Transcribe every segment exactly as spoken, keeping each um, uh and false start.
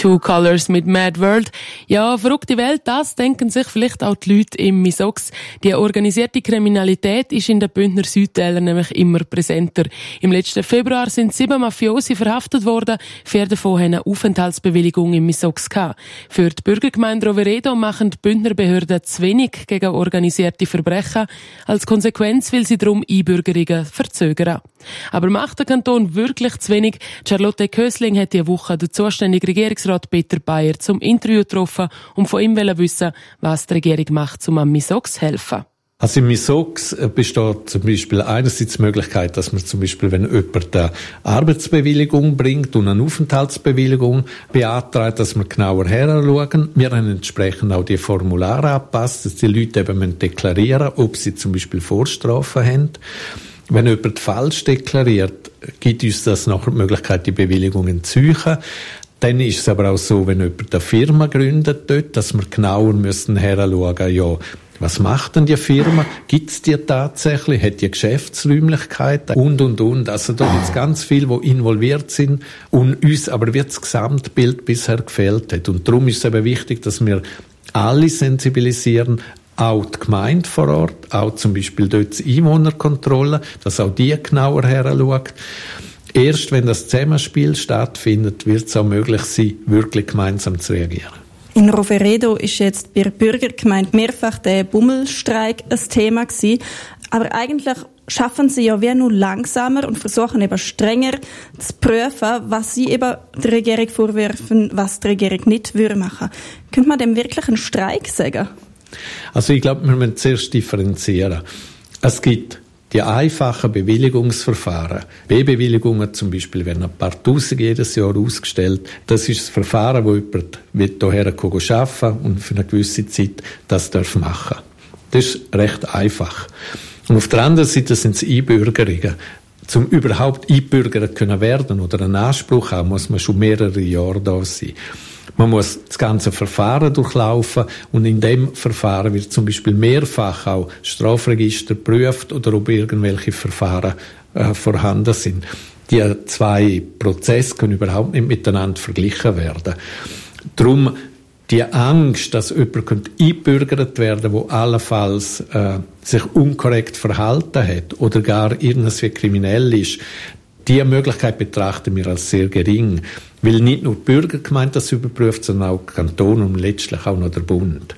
Two Colors mit Mad World. Ja, verrückte Welt, das denken sich vielleicht auch die Leute im Misox. Die organisierte Kriminalität ist in den Bündner Südtälern nämlich immer präsenter. Im letzten Februar sind sieben Mafiosi verhaftet worden. Vier davon haben eine Aufenthaltsbewilligung im Misox gehabt. Für die Bürgergemeinde Roveredo machen die Bündner Behörden zu wenig gegen organisierte Verbrechen. Als Konsequenz will sie darum Einbürgerungen verzögern. Aber macht der Kanton wirklich zu wenig? Charlotte Kösling hat diese Woche den zuständigen Regierungsrat Peter Bayer zum Interview getroffen und von ihm wissen, was die Regierung macht, um am Misox zu helfen. Also im Misox besteht zum Beispiel einerseits die Möglichkeit, dass man zum Beispiel, wenn jemand eine Arbeitsbewilligung bringt und eine Aufenthaltsbewilligung beantragt, dass wir genauer heranschauen. Wir haben entsprechend auch die Formulare angepasst, dass die Leute eben deklarieren müssen, ob sie zum Beispiel Vorstrafen haben. Wenn jemand falsch deklariert, gibt uns das nachher die Möglichkeit, die Bewilligungen zu ziehen. Dann ist es aber auch so, wenn jemand eine Firma gründet dort, dass wir genauer müssen heranschauen, ja, was macht denn die Firma? Gibt es die tatsächlich? Hat die Geschäftsräumlichkeiten? Und, und, und. Also da gibt es ganz viele, die involviert sind und uns aber wie das Gesamtbild bisher gefehlt hat. Und darum ist es eben wichtig, dass wir alle sensibilisieren, auch die Gemeinde vor Ort, auch zum Beispiel dort die Einwohnerkontrolle, dass auch die genauer heranschaut. Erst wenn das Zusammenspiel stattfindet, wird es auch möglich sein, wirklich gemeinsam zu reagieren. In Roveredo ist jetzt bei der Bürgergemeinde mehrfach der Bummelstreik ein Thema gewesen. Aber eigentlich schaffen sie ja wie nur langsamer und versuchen eben strenger zu prüfen, was sie eben der Regierung vorwerfen, was die Regierung nicht würde machen. Könnte man dem wirklich einen Streik sagen? Also ich glaube, wir müssen zuerst differenzieren. Es gibt die einfachen Bewilligungsverfahren. B-Bewilligungen zum Beispiel werden ein paar Tausend jedes Jahr ausgestellt. Das ist das Verfahren, wo jemand hierher arbeiten und für eine gewisse Zeit das darf machen. Das ist recht einfach. Und auf der anderen Seite sind es Einbürgerungen. Um überhaupt einbürgert können werden oder einen Anspruch haben, muss man schon mehrere Jahre da sein. Man muss das ganze Verfahren durchlaufen und in dem Verfahren wird zum Beispiel mehrfach auch Strafregister geprüft oder ob irgendwelche Verfahren äh, vorhanden sind. Die zwei Prozesse können überhaupt nicht miteinander verglichen werden. Darum die Angst, dass jemand eingebürgert werden könnte, der allenfalls äh, sich unkorrekt verhalten hat oder gar irgendwie kriminell ist, diese Möglichkeit betrachten wir als sehr gering, weil nicht nur die Bürgergemeinde das überprüft, sondern auch der Kanton und letztlich auch noch der Bund.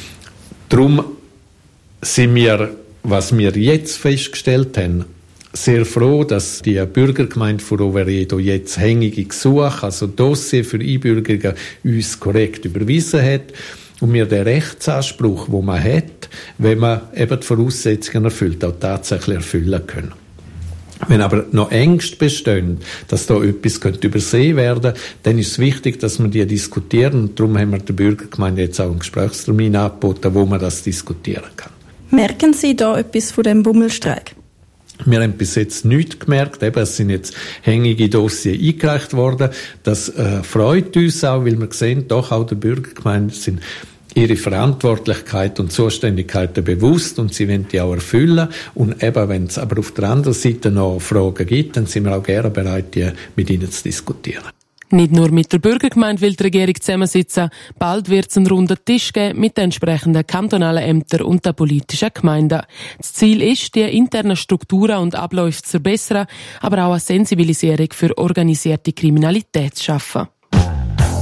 Darum sind wir, was wir jetzt festgestellt haben, sehr froh, dass die Bürgergemeinde von Roveredo jetzt hängige Gesuche, also Dossier für Einbürgerungen, uns korrekt überwiesen hat und wir den Rechtsanspruch, den man hat, wenn man eben die Voraussetzungen erfüllt, auch tatsächlich erfüllen können. Wenn aber noch Ängste bestehen, dass da etwas könnte übersehen werden, dann ist es wichtig, dass wir die diskutieren. Und darum haben wir der Bürgergemeinde jetzt auch einen Gesprächstermin angeboten, wo man das diskutieren kann. Merken Sie da etwas von dem Bummelstreik? Wir haben bis jetzt nichts gemerkt. Eben, es sind jetzt hängige Dossiers eingereicht worden. Das äh, freut uns auch, weil wir sehen, doch auch der Bürgergemeinde sind ihre Verantwortlichkeit und Zuständigkeiten bewusst und sie wollen die auch erfüllen. Und eben, wenn es aber auf der anderen Seite noch Fragen gibt, dann sind wir auch gerne bereit, die mit ihnen zu diskutieren. Nicht nur mit der Bürgergemeinde will die Regierung zusammensitzen, bald wird es einen runden Tisch geben mit den entsprechenden kantonalen Ämtern und den politischen Gemeinden. Das Ziel ist, die internen Strukturen und Abläufe zu verbessern, aber auch eine Sensibilisierung für organisierte Kriminalität zu schaffen.